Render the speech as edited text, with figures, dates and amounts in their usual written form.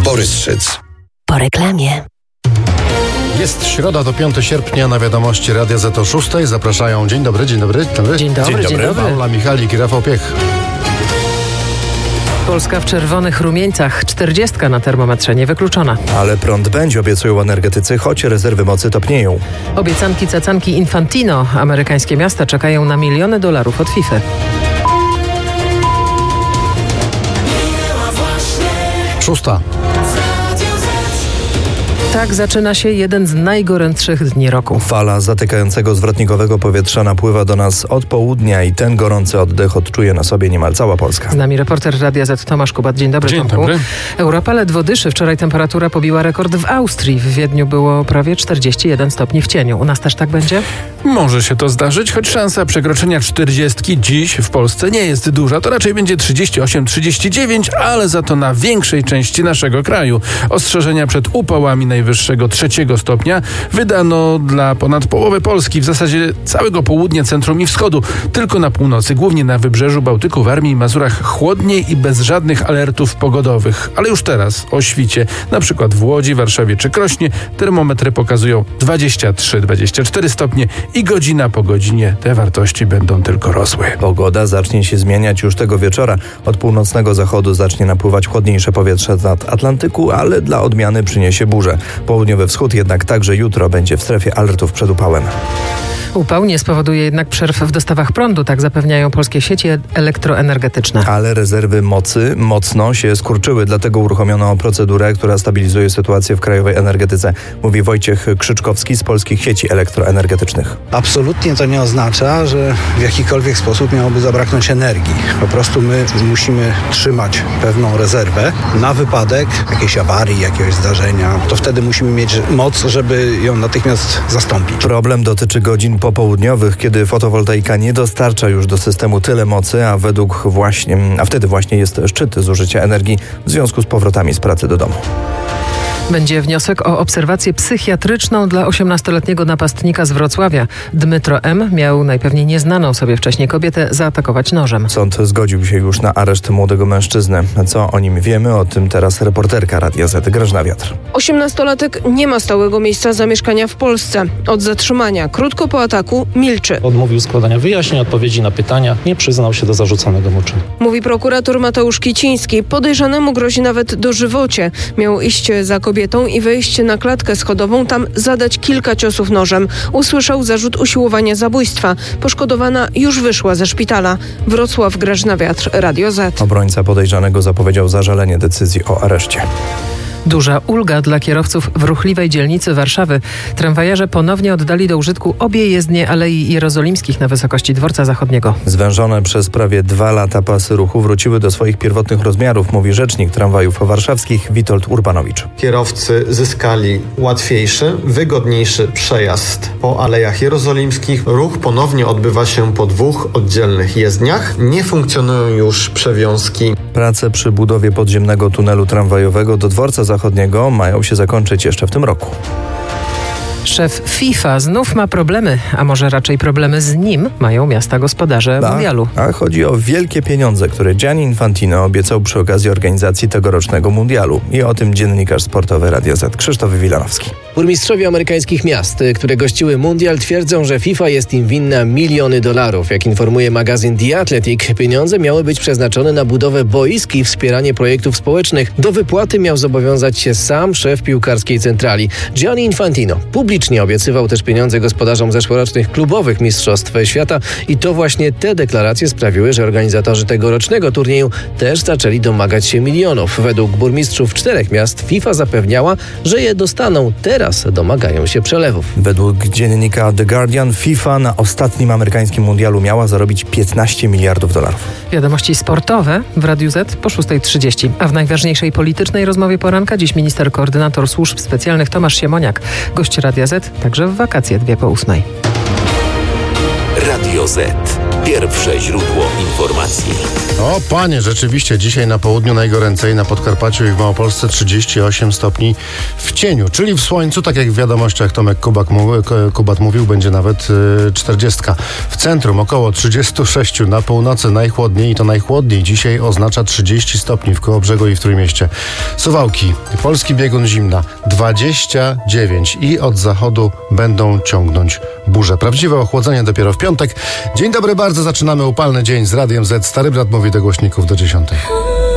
Borys Szyc. Po reklamie. Jest środa, to 5 sierpnia, na wiadomości Radia Z o 6. Zapraszają. Dzień dobry. Dzień dobry. Paula Michalik i Rafał Piech. Polska w czerwonych rumieńcach. 40 na termometrze niewykluczona. Ale prąd będzie, obiecują energetycy, choć rezerwy mocy topnieją. Obiecanki cacanki Infantino. Amerykańskie miasta czekają na miliony dolarów od FIFA. Szósta. Tak zaczyna się jeden z najgorętszych dni roku. Fala zatykającego zwrotnikowego powietrza napływa do nas od południa i ten gorący oddech odczuje na sobie niemal cała Polska. Z nami reporter Radia Z Tomasz Kubat. Dzień dobry, Tomku. Dobry. Europa ledwo dyszy. Wczoraj temperatura pobiła rekord w Austrii. W Wiedniu było prawie 41 stopni w cieniu. U nas też tak będzie? Może się to zdarzyć, choć szansa przekroczenia 40 dziś w Polsce nie jest duża. To raczej będzie 38-39, ale za to na większej części naszego kraju. Ostrzeżenia przed upałami najwyższego 3 stopnia wydano dla ponad połowy Polski, w zasadzie całego południa, centrum i wschodu. Tylko na północy, głównie na wybrzeżu Bałtyku, Warmii i Mazurach chłodniej i bez żadnych alertów pogodowych. Ale już teraz o świcie, na przykład w Łodzi, Warszawie czy Krośnie, termometry pokazują 23-24 stopnie i godzina po godzinie te wartości będą tylko rosły. Pogoda zacznie się zmieniać już tego wieczora. Od północnego zachodu zacznie napływać chłodniejsze powietrze z Atlantyku, ale dla odmiany przyniesie burzę. Południowy wschód jednak także jutro będzie w strefie alertów przed upałem. Upał nie spowoduje jednak przerw w dostawach prądu, tak zapewniają polskie sieci elektroenergetyczne. Ale rezerwy mocy mocno się skurczyły, dlatego uruchomiono procedurę, która stabilizuje sytuację w krajowej energetyce, mówi Wojciech Krzyczkowski z Polskich Sieci Elektroenergetycznych. Absolutnie to nie oznacza, że w jakikolwiek sposób miałoby zabraknąć energii. Po prostu my musimy trzymać pewną rezerwę na wypadek jakiejś awarii, jakiegoś zdarzenia. To wtedy musimy mieć moc, żeby ją natychmiast zastąpić. Problem dotyczy godzin popołudniowych, kiedy fotowoltaika nie dostarcza już do systemu tyle mocy, a wtedy właśnie jest szczyt zużycia energii w związku z powrotami z pracy do domu. Będzie wniosek o obserwację psychiatryczną dla 18-letniego napastnika z Wrocławia. Dmytro M. miał najpewniej nieznaną sobie wcześniej kobietę zaatakować nożem. Sąd zgodził się już na areszt młodego mężczyzny. Co o nim wiemy? O tym teraz reporterka Radia Z Grażyna Wiatr. 18-latek nie ma stałego miejsca zamieszkania w Polsce. Od zatrzymania, krótko po ataku, milczy. Odmówił składania wyjaśnień, odpowiedzi na pytania. Nie przyznał się do zarzuconego mu czynu. Mówi prokurator Mateusz Kiciński. Podejrzanemu grozi nawet dożywocie. Miał iść za kobietą i wejść na klatkę schodową, tam zadać kilka ciosów nożem. Usłyszał zarzut usiłowania zabójstwa. Poszkodowana już wyszła ze szpitala. Wrocław, Grażyna Wiatr, Radio Z. Obrońca podejrzanego zapowiedział zażalenie decyzji o areszcie. Duża ulga dla kierowców w ruchliwej dzielnicy Warszawy. Tramwajarze ponownie oddali do użytku obie jezdnie Alei Jerozolimskich na wysokości Dworca Zachodniego. Zwężone przez prawie 2 lata pasy ruchu wróciły do swoich pierwotnych rozmiarów, mówi rzecznik tramwajów warszawskich Witold Urbanowicz. Kierowcy zyskali łatwiejszy, wygodniejszy przejazd po Alejach Jerozolimskich. Ruch ponownie odbywa się po 2 oddzielnych jezdniach. Nie funkcjonują już przewiązki. Prace przy budowie podziemnego tunelu tramwajowego do Dworca Zachodniego mają się zakończyć jeszcze w tym roku. Szef FIFA znów ma problemy, a może raczej problemy z nim mają miasta gospodarze mundialu. A chodzi o wielkie pieniądze, które Gianni Infantino obiecał przy okazji organizacji tegorocznego mundialu. I o tym dziennikarz sportowy Radia Z Krzysztof Wilanowski. Burmistrzowie amerykańskich miast, które gościły mundial, twierdzą, że FIFA jest im winna miliony dolarów. Jak informuje magazyn The Athletic, pieniądze miały być przeznaczone na budowę boisk i wspieranie projektów społecznych. Do wypłaty miał zobowiązać się sam szef piłkarskiej centrali. Gianni Infantino publicznie obiecywał też pieniądze gospodarzom zeszłorocznych klubowych mistrzostw świata i to właśnie te deklaracje sprawiły, że organizatorzy tegorocznego turnieju też zaczęli domagać się milionów. Według burmistrzów 4 miast FIFA zapewniała, że je dostaną. Teraz domagają się przelewów. Według dziennika The Guardian FIFA na ostatnim amerykańskim mundialu miała zarobić 15 miliardów dolarów. Wiadomości sportowe w Radiu Z po 6:30. A w najważniejszej politycznej rozmowie poranka dziś minister koordynator służb specjalnych Tomasz Siemoniak. Gość Radia Z także w wakacje 7:02. Radio Z. Pierwsze źródło informacji. O panie, rzeczywiście dzisiaj na południu najgoręcej, na Podkarpaciu i w Małopolsce 38 stopni w cieniu, czyli w słońcu, tak jak w wiadomościach Tomek Kubat mówił, będzie nawet 40. W centrum około 36, na północy najchłodniej i to najchłodniej dzisiaj oznacza 30 stopni w Kołobrzegu i w Trójmieście. Suwałki, polski biegun zimna 29 i od zachodu będą ciągnąć burze. Prawdziwe ochłodzenie dopiero w piątek. Dzień dobry bardzo, zaczynamy upalny dzień z Radiem Z. Stary brat mówi do głośników do 10.